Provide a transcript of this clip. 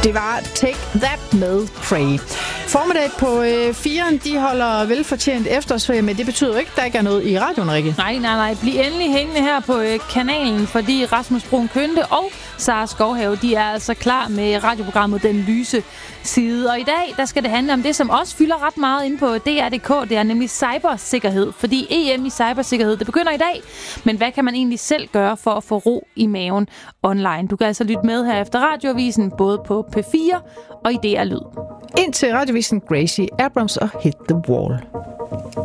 Det var Take That med Prey. Formiddag på 4'eren, de holder velfortjent efterårsferie, men det betyder jo ikke, at der ikke er noget i radioen, Rikke. Nej. Bliv endelig hængende her på kanalen, fordi Rasmus Bruun Kønte og Sara Skovhave, de er altså klar med radioprogrammet Den Lyse Side. Og i dag, der skal det handle om det, som også fylder ret meget inde på DR.dk. Det er nemlig cybersikkerhed, fordi EM i cybersikkerhed, det begynder i dag. Men hvad kan man egentlig selv gøre for at få ro i maven online? Du kan altså lytte med her efter radioavisen, både på P4 og i DR Lyd. Indtil radiovisen Gracie Abrams og Hit the Wall.